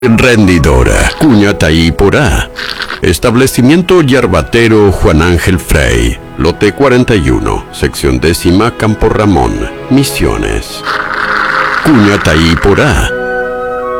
Rendidora, Cuñataí Porá. Establecimiento Yerbatero Juan Ángel Frey. Lote 41, sección 10ª, Campo Ramón, Misiones. Cuñataí Porá.